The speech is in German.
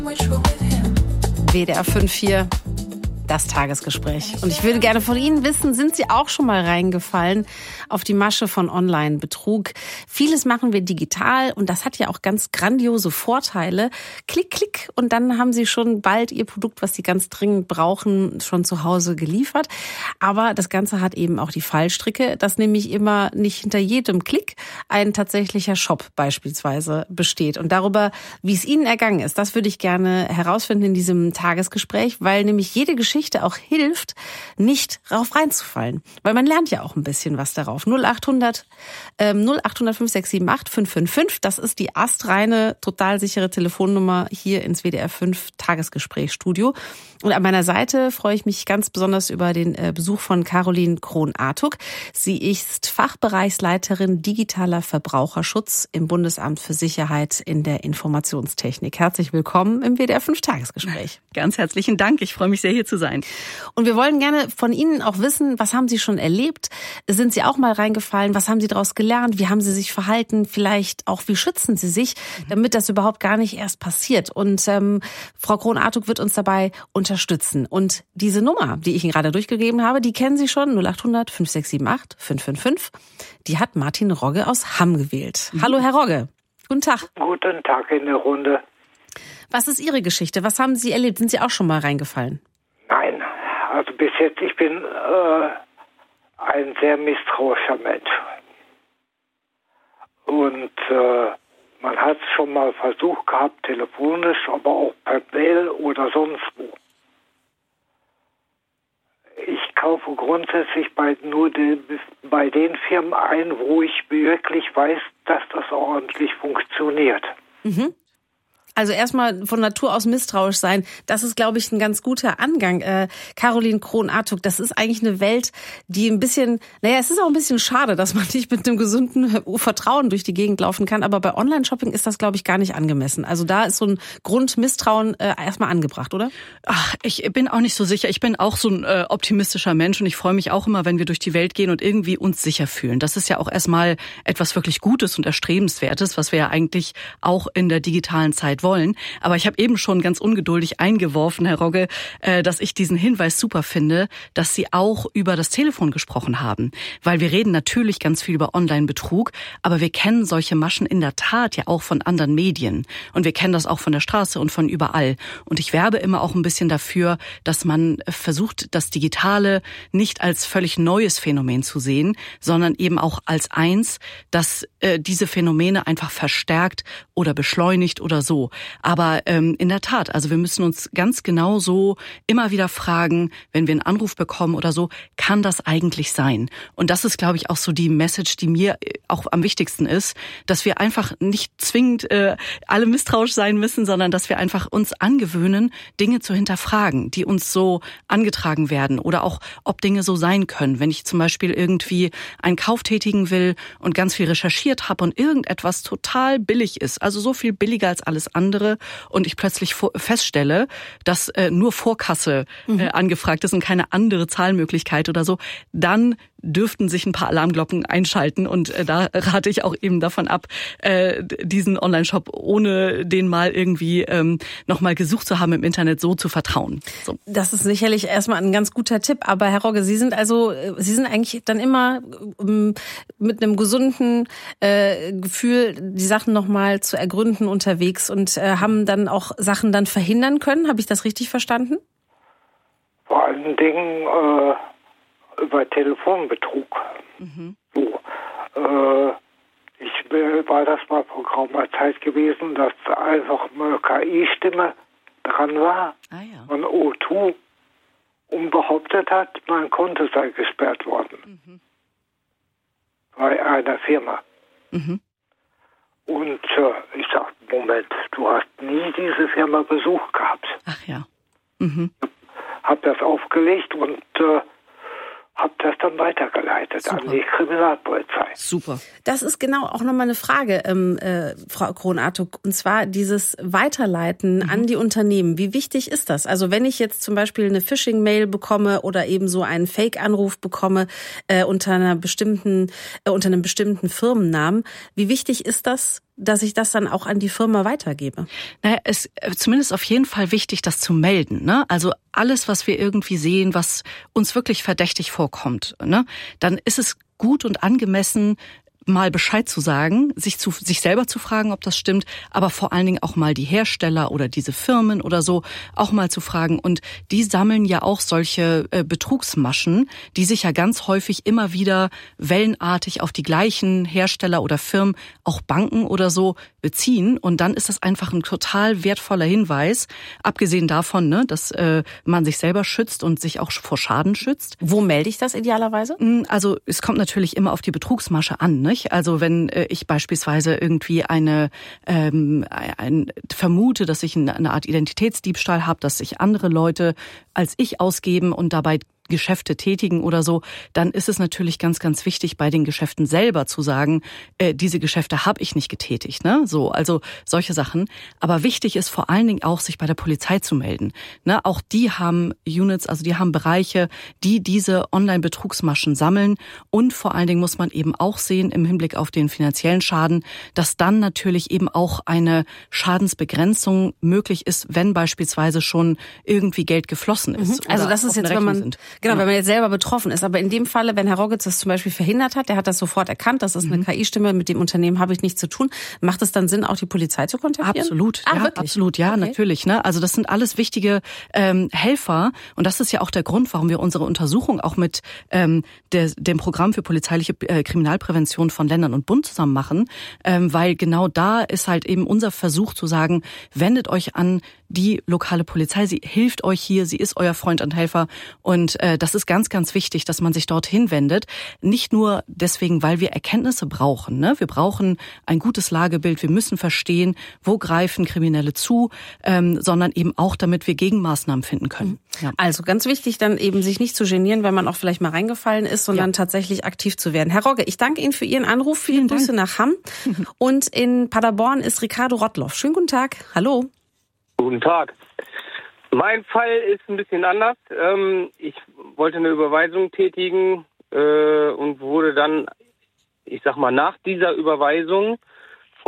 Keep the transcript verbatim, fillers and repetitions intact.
W D R fünf vier, das Tagesgespräch. Und ich würde gerne von Ihnen wissen, sind Sie auch schon mal reingefallen auf die Masche von Online-Betrug? Vieles machen wir digital und das hat ja auch ganz grandiose Vorteile. Klick, klick und dann haben Sie schon bald Ihr Produkt, was Sie ganz dringend brauchen, schon zu Hause geliefert. Aber das Ganze hat eben auch die Fallstricke, dass nämlich immer nicht hinter jedem Klick ein tatsächlicher Shop beispielsweise besteht. Und darüber, wie es Ihnen ergangen ist, das würde ich gerne herausfinden in diesem Tagesgespräch, weil nämlich jede Geschichte auch hilft, nicht drauf reinzufallen. Weil man lernt ja auch ein bisschen was darauf. null achthundert, ähm, null achthundert fünf sechs sieben acht fünf fünf fünf, das ist die astreine, total sichere Telefonnummer hier ins W D R fünf Tagesgesprächsstudio. Und an meiner Seite freue ich mich ganz besonders über den äh, Besuch von Caroline Krohn-Artuk. Sie ist Fachbereichsleiterin digitaler Verbraucherschutz im Bundesamt für Sicherheit in der Informationstechnik. Herzlich willkommen im W D R fünf Tagesgespräch. Ganz herzlichen Dank. Ich freue mich sehr, hier zu sein. Und wir wollen gerne von Ihnen auch wissen, was haben Sie schon erlebt? Sind Sie auch mal reingefallen? Was haben Sie daraus gelernt? Wie haben Sie sich verhalten? Vielleicht auch, wie schützen Sie sich, damit das überhaupt gar nicht erst passiert? Und ähm, Frau Krohn-Artuk wird uns dabei unterstützen. Und diese Nummer, die ich Ihnen gerade durchgegeben habe, die kennen Sie schon, null achthundert fünf sechs sieben acht fünf fünf fünf. Die hat Martin Rogge aus Hamm gewählt. Mhm. Hallo, Herr Rogge. Guten Tag. Guten Tag in der Runde. Was ist Ihre Geschichte? Was haben Sie erlebt? Sind Sie auch schon mal reingefallen? Nein, also bis jetzt, ich bin äh, ein sehr misstrauischer Mensch. Und äh, man hat es schon mal versucht gehabt, telefonisch, aber auch per Mail oder sonst wo. Ich kaufe grundsätzlich bei nur den, bei den Firmen ein, wo ich wirklich weiß, dass das ordentlich funktioniert. Mhm. Also erstmal von Natur aus misstrauisch sein, das ist, glaube ich, ein ganz guter Angang. Äh, Caroline Krohn-Artuk, das ist eigentlich eine Welt, die ein bisschen, naja, es ist auch ein bisschen schade, dass man nicht mit einem gesunden Vertrauen durch die Gegend laufen kann, aber bei Online-Shopping ist das, glaube ich, gar nicht angemessen. Also da ist so ein Grundmisstrauen äh, erstmal angebracht, oder? Ach, ich bin auch nicht so sicher. Ich bin auch so ein äh, optimistischer Mensch und ich freue mich auch immer, wenn wir durch die Welt gehen und irgendwie uns sicher fühlen. Das ist ja auch erstmal etwas wirklich Gutes und Erstrebenswertes, was wir ja eigentlich auch in der digitalen Zeit wollen. Aber ich habe eben schon ganz ungeduldig eingeworfen, Herr Rogge, dass ich diesen Hinweis super finde, dass Sie auch über das Telefon gesprochen haben. Weil wir reden natürlich ganz viel über Online-Betrug, aber wir kennen solche Maschen in der Tat ja auch von anderen Medien. Und wir kennen das auch von der Straße und von überall. Und ich werbe immer auch ein bisschen dafür, dass man versucht, das Digitale nicht als völlig neues Phänomen zu sehen, sondern eben auch als eins, das äh, diese Phänomene einfach verstärkt oder beschleunigt oder so. Aber ähm, in der Tat, also wir müssen uns ganz genau so immer wieder fragen, wenn wir einen Anruf bekommen oder so, kann das eigentlich sein? Und das ist, glaube ich, auch so die Message, die mir auch am wichtigsten ist, dass wir einfach nicht zwingend äh, alle misstrauisch sein müssen, sondern dass wir einfach uns angewöhnen, Dinge zu hinterfragen, die uns so angetragen werden oder auch, ob Dinge so sein können. Wenn ich zum Beispiel irgendwie einen Kauf tätigen will und ganz viel recherchiert habe und irgendetwas total billig ist, also so viel billiger als alles andere, andere und ich plötzlich feststelle, dass äh, nur Vorkasse äh, mhm. angefragt ist und keine andere Zahlmöglichkeit oder so, dann dürften sich ein paar Alarmglocken einschalten und äh, da rate ich auch eben davon ab, äh, diesen Online-Shop ohne den mal irgendwie ähm, nochmal gesucht zu haben im Internet so zu vertrauen. So. Das ist sicherlich erstmal ein ganz guter Tipp, aber Herr Rogge, Sie sind also, Sie sind eigentlich dann immer ähm, mit einem gesunden äh, Gefühl, die Sachen nochmal zu ergründen unterwegs und äh, haben dann auch Sachen dann verhindern können. Habe ich das richtig verstanden? Vor allen Dingen äh über Telefonbetrug. Mhm. So, äh, ich war das mal vor geraumer Zeit gewesen, dass einfach eine K I-Stimme dran war ah, ja. von O zwei und behauptet hat, mein Konto sei gesperrt worden. Mhm. Bei einer Firma. Mhm. Und äh, ich sagte, Moment, du hast nie diese Firma besucht gehabt. Ach ja. Mhm. Hab das aufgelegt und äh, habe das dann weitergeleitet Super. An die Kriminalpolizei. Super. Das ist genau auch nochmal eine Frage, ähm, äh, Frau Krohn-Artuk, und zwar dieses Weiterleiten mhm. an die Unternehmen. Wie wichtig ist das? Also wenn ich jetzt zum Beispiel eine Phishing-Mail bekomme oder eben so einen Fake-Anruf bekomme äh, unter einer bestimmten, äh, unter einem bestimmten Firmennamen, wie wichtig ist das, dass ich das dann auch an die Firma weitergebe? Naja, es ist zumindest auf jeden Fall wichtig, das zu melden. Ne? Also alles, was wir irgendwie sehen, was uns wirklich verdächtig vorkommt, ne? Dann ist es gut und angemessen, mal Bescheid zu sagen, sich zu sich selber zu fragen, ob das stimmt, aber vor allen Dingen auch mal die Hersteller oder diese Firmen oder so auch mal zu fragen. Und die sammeln ja auch solche äh, Betrugsmaschen, die sich ja ganz häufig immer wieder wellenartig auf die gleichen Hersteller oder Firmen, auch Banken oder so, beziehen. Und dann ist das einfach ein total wertvoller Hinweis, abgesehen davon, ne, dass äh, man sich selber schützt und sich auch vor Schaden schützt. Wo melde ich das idealerweise? Also es kommt natürlich immer auf die Betrugsmasche an, ne? Also wenn äh, ich beispielsweise irgendwie eine ähm, ein, vermute, dass ich eine, eine Art Identitätsdiebstahl habe, dass sich andere Leute als ich ausgeben und dabei Geschäfte tätigen oder so, dann ist es natürlich ganz, ganz wichtig, bei den Geschäften selber zu sagen, äh, diese Geschäfte habe ich nicht getätigt, ne? So, also solche Sachen. Aber wichtig ist vor allen Dingen auch, sich bei der Polizei zu melden. Ne? Auch die haben Units, also die haben Bereiche, die diese Online-Betrugsmaschen sammeln. Und vor allen Dingen muss man eben auch sehen, im Hinblick auf den finanziellen Schaden, dass dann natürlich eben auch eine Schadensbegrenzung möglich ist, wenn beispielsweise schon irgendwie Geld geflossen ist. Also das ist jetzt, wenn man sind. Genau, wenn man jetzt selber betroffen ist. Aber in dem Falle, wenn Herr Roggetz das zum Beispiel verhindert hat, der hat das sofort erkannt, das ist eine mhm. K I-Stimme, mit dem Unternehmen habe ich nichts zu tun. Macht es dann Sinn, auch die Polizei zu kontaktieren? Absolut, ah, ja, wirklich? absolut, ja, okay. Natürlich. Ne? Also das sind alles wichtige ähm, Helfer und das ist ja auch der Grund, warum wir unsere Untersuchung auch mit ähm, der, dem Programm für polizeiliche äh, Kriminalprävention von Ländern und Bund zusammen machen, ähm, weil genau da ist halt eben unser Versuch zu sagen, wendet euch an die lokale Polizei, sie hilft euch hier, sie ist euer Freund und Helfer und äh, das ist ganz, ganz wichtig, dass man sich dorthin wendet. Nicht nur deswegen, weil wir Erkenntnisse brauchen. Ne? Wir brauchen ein gutes Lagebild, wir müssen verstehen, wo greifen Kriminelle zu, ähm, sondern eben auch, damit wir Gegenmaßnahmen finden können. Ja. Also ganz wichtig, dann eben sich nicht zu genieren, wenn man auch vielleicht mal reingefallen ist, sondern ja. tatsächlich aktiv zu werden. Herr Rogge, ich danke Ihnen für Ihren Anruf. Vielen Grüße Dank. Nach Hamm. Und in Paderborn ist Ricardo Rottloff. Schönen guten Tag. Hallo. Guten Tag. Mein Fall ist ein bisschen anders. Ich wollte eine Überweisung tätigen und wurde dann, ich sag mal, nach dieser Überweisung